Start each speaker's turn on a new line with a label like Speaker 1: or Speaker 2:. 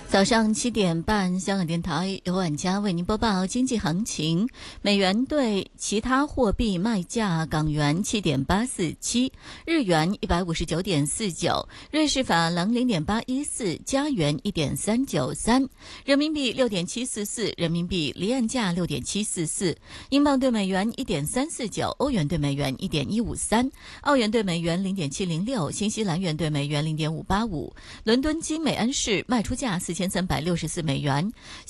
Speaker 1: 早上7点半，香港电台由晚佳为您播报经济行情。美元对其他货币卖价：港元7.847，日元159.49，瑞士法郎0.814，加元1.393，人民币6.744，人民币离岸价6.744，英镑对美元1.349，欧元对美元1.153，澳元对美元0.706，新西兰元对美元0.585。伦敦金每安士卖出价4364美元，